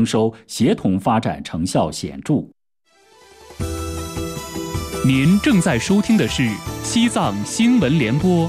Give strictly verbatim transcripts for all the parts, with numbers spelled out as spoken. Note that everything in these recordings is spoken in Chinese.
收协同发展成效显著。 您正在收听的是西藏新闻联播。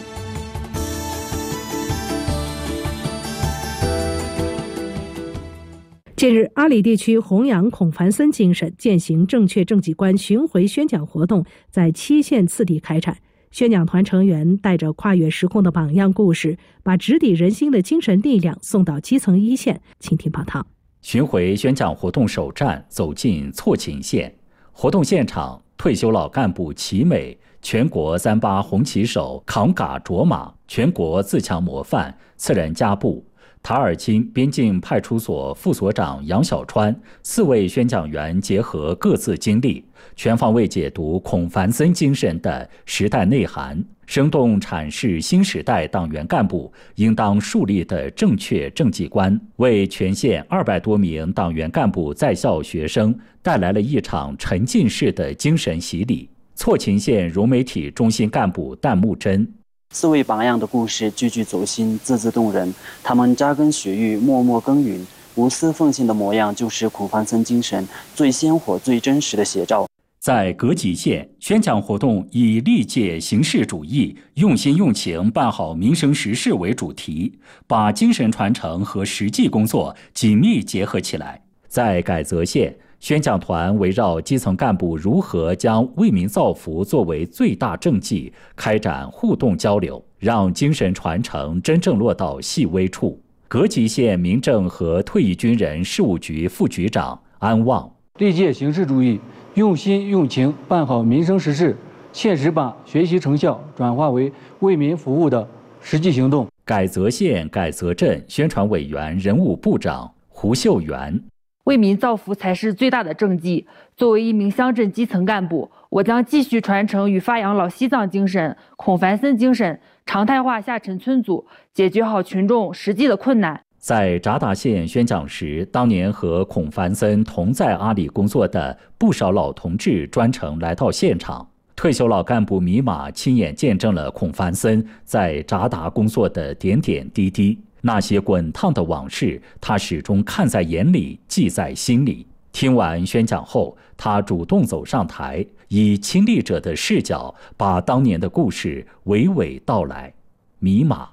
近日，阿里地区弘扬孔繁森精神、践行正确政绩观巡回宣讲活动在七县次第开展。宣讲团成员带着跨越时空的榜样故事，把直抵人心的精神力量送到基层一线。请听报道。 巡回宣讲活动首站走进错勤县，活动现场，退休老干部齐美、全国三八红旗手扛嘎卓玛、全国自强模范次仁加布、塔尔钦边境派出所副所长杨小川四位宣讲员结合各自经历，全方位解读孔繁森精神的时代内涵，生动阐释新时代党员干部应当树立的正确政绩观，为全县二百多名党员干部在校学生带来了一场沉浸式的精神洗礼。错勤县融媒体中心干部旦木真。 四位榜样的故事句句走心，字字动人。他们扎根雪域，默默耕耘，无私奉献的模样，就是孔繁森精神最鲜活、最真实的写照。 在格吉县，宣讲活动以历届形式主义、用心用情办好民生实事为主题，把精神传承和实际工作紧密结合起来。在改则县，宣讲团围绕基层干部如何将为民造福作为最大政绩，开展互动交流，让精神传承真正落到细微处。格吉县民政和退役军人事务局副局长安旺， 历届形式主义、用心用情办好民生实事，切实把学习成效转化为为民服务的实际行动。 改则县改则镇宣传委员人务部长胡秀元， 为民造福才是最大的政绩。作为一名乡镇基层干部，我将继续传承与发扬老西藏精神、孔繁森精神，常态化下沉村组，解决好群众实际的困难。 在扎达县宣讲时，当年和孔繁森同在阿里工作的不少老同志专程来到现场。退休老干部米马亲眼见证了孔繁森在扎达工作的点点滴滴，那些滚烫的往事，他始终看在眼里，记在心里。听完宣讲后，他主动走上台，以亲历者的视角，把当年的故事娓娓道来。米马，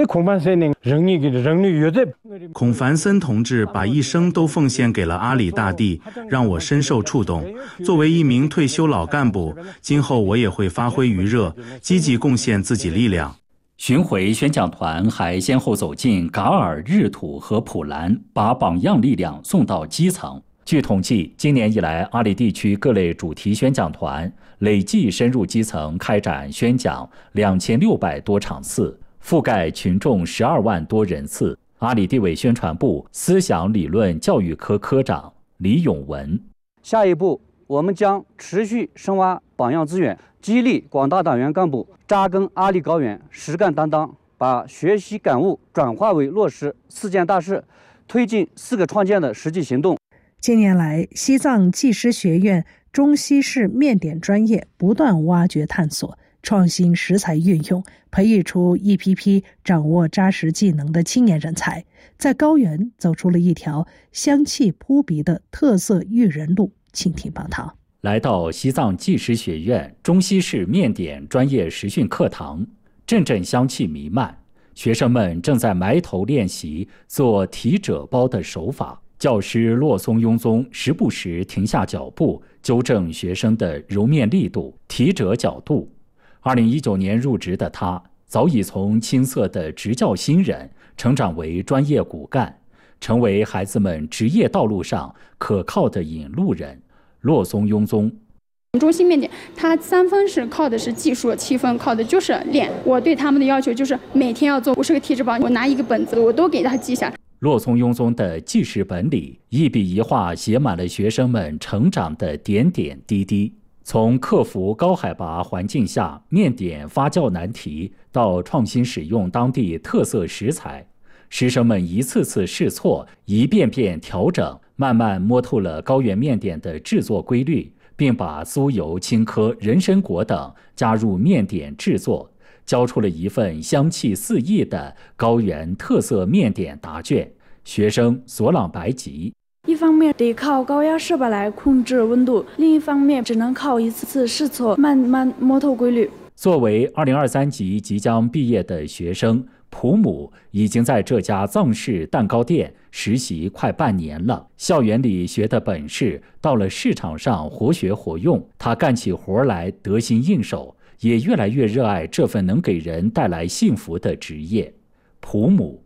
孔繁森同志把一生都奉献给了阿里大地，让我深受触动。作为一名退休老干部，今后我也会发挥余热，积极贡献自己力量。 巡回宣讲团还先后走进噶尔、日土和普兰，把榜样力量送到基层。据统计，今年以来，阿里地区各类主题宣讲团累计深入基层开展宣讲两千六百多场次，覆盖群众十二万多人次。阿里地委宣传部思想理论教育科科长李永文， 下一步，我们将持续深挖榜样资源，激励广大党员干部扎根阿里高原，实干担当，把学习感悟转化为落实四件大事，推进四个创建的实际行动。 近年来，西藏技师学院中西式面点专业不断挖掘探索，创新食材运用，培育出一批批掌握扎实技能的青年人才，在高原走出了一条香气扑鼻的特色育人路。请听报道。 来到西藏技师学院中西式面点专业实训课堂，阵阵香气弥漫，学生们正在埋头练习做提褶包的手法。教师洛松雍宗时不时停下脚步，纠正学生的揉面力度、提褶角度。二零一九年入职的他，早已从青涩的执教新人成长为专业骨干，成为孩子们职业道路上可靠的引路人。洛松雍宗， 中西面点，它三分是靠的是技术，七分靠的就是练。我对他们的要求就是每天要做五十个提质包，我拿一个本子，我都给他记下。 洛松雍宗的记事本里，一笔一画写满了学生们成长的点点滴滴。从克服高海拔环境下面点发酵难题，到创新使用当地特色食材，师生们一次次试错，一遍遍调整，慢慢摸透了高原面点的制作规律，并把酥油、青稞、人参果等加入面点制作，交出了一份香气四溢的高原特色面点答卷。学生索朗白吉， 方面得靠高压设备来控制温度，另一方面只能靠一次次试错，慢慢摸透规律。 作为二零二三级即将毕业的学生，蒲母已经在这家藏式蛋糕店实习快半年了。校园里学的本事，到了市场上活学活用，他干起活来得心应手，也越来越热爱这份能给人带来幸福的职业。蒲母。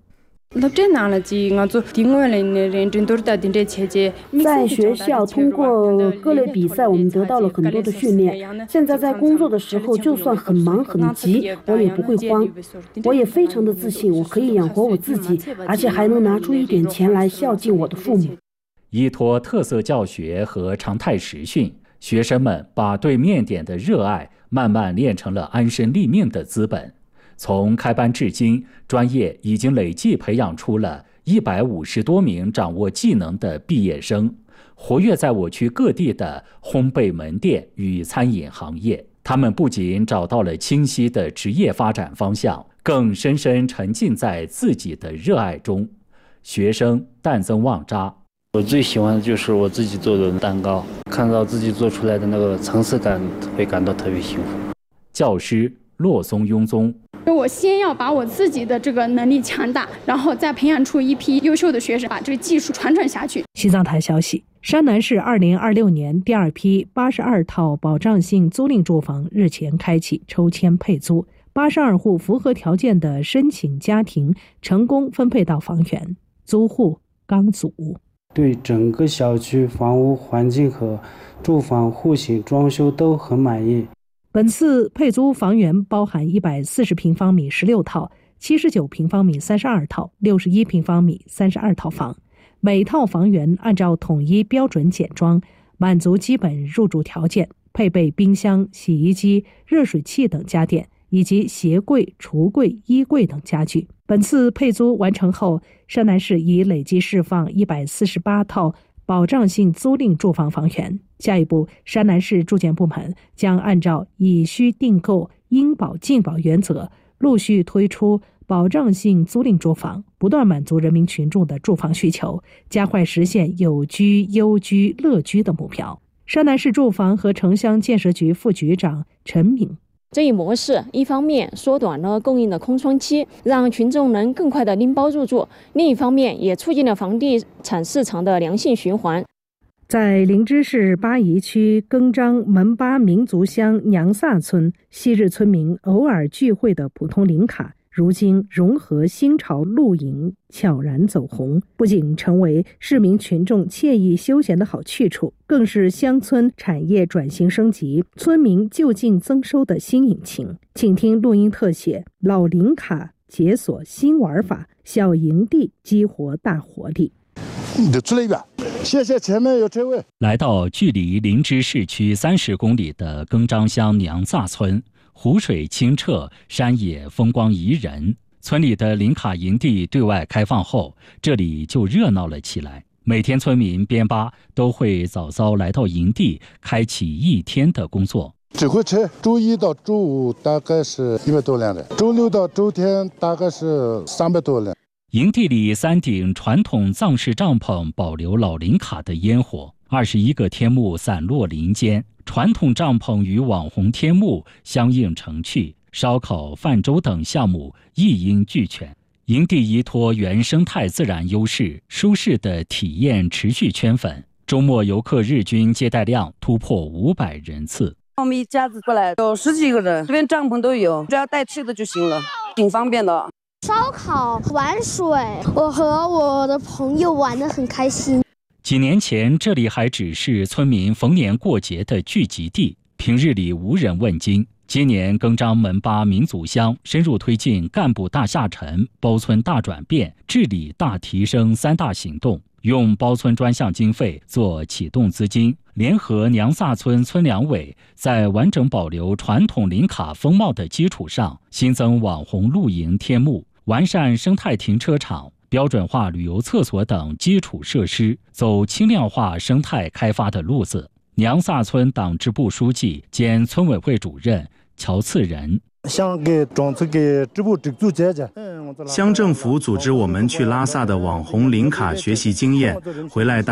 在学校通过各类比赛，我们得到了很多的训练。现在在工作的时候，就算很忙很急，我也不会慌。我也非常的自信，我可以养活我自己，而且还能拿出一点钱来孝敬我的父母。 依托特色教学和常态实训，学生们把对面点的热爱慢慢练成了安身立命的资本。从开班至今，专业已经累计培养出了一百五十多名掌握技能的毕业生，活跃在我区各地的烘焙门店与餐饮行业。他们不仅找到了清晰的职业发展方向，更深深沉浸在自己的热爱中。学生旦增旺扎， 我最喜欢的就是我自己做的蛋糕，看到自己做出来的那个层次感，会感到特别幸福。 教师洛松庸宗。 我先要把我自己的这个能力强大，然后再培养出一批优秀的学生，把这个技术传承下去。 西藏台消息，山南市二零二六年第二批八十二套保障性租赁住房日前开启抽签配租，八十二户符合条件的申请家庭成功分配到房源，租户刚组。 对整个小区房屋环境和住房户型装修都很满意。 本次配租房源包含一百四十平方米十六套、七十九平方米三十二套、六十一平方米三十二套房，每套房源按照统一标准简装，满足基本入住条件，配备冰箱、洗衣机、热水器等家电，以及鞋柜、橱柜、衣柜等家具。本次配租完成后，山南市已累计释放一百四十八套保障性租赁住房房源。下一步，山南市住建部门将按照以需订购、应保尽保原则，陆续推出保障性租赁住房，不断满足人民群众的住房需求，加快实现有居、优居、乐居的目标。山南市住房和城乡建设局副局长陈敏。 这一模式一方面缩短了供应的空窗期，让群众能更快的拎包入住，另一方面也促进了房地产市场的良性循环。 在灵芝市巴宜区更张门巴民族乡娘萨村，昔日村民偶尔聚会的普通林卡，如今融合新潮露营，悄然走红，不仅成为市民群众惬意休闲的好去处，更是乡村产业转型升级、村民就近增收的新引擎。请听录音特写：老林卡解锁新玩法，小营地激活大活力。 你得出来一遍，谢谢前面有车位。 来到距离灵芝市区三十公里的更张乡娘萨村，湖水清澈，山野风光宜人。村里的林卡营地对外开放后，这里就热闹了起来。每天村民边巴都会早早来到营地，开启一天的工作。 指挥车周一到周五大概是一百多辆人，周六到周天大概是三百多辆。 营地里三顶传统藏式帐篷保留老林卡的烟火，二十一个天幕散落林间，传统帐篷与网红天幕相映成趣，烧烤、泛舟等项目一应俱全。营地依托原生态自然优势，舒适的体验持续圈粉，周末游客日均接待量突破五百人次。 我们一家子过来有十几个人，这边帐篷都有，只要带吃的就行了，挺方便的。 烧烤、玩水，我和我的朋友玩得很开心。 几年前，这里还只是村民逢年过节的聚集地，平日里无人问津。今年更张门巴民族乡深入推进干部大下沉、包村大转变、治理大提升三大行动，用包村专项经费做启动资金，联合娘萨村村两委，在完整保留传统林卡风貌的基础上，新增网红露营天幕，完善生态停车场、标准化旅游厕所等基础设施，走轻量化生态开发的路子。娘萨村党支部书记兼村委会主任乔次仁。 想给庄村给支部支组姐姐。 乡政府组织我们去拉萨的网红林卡学习经验，回来大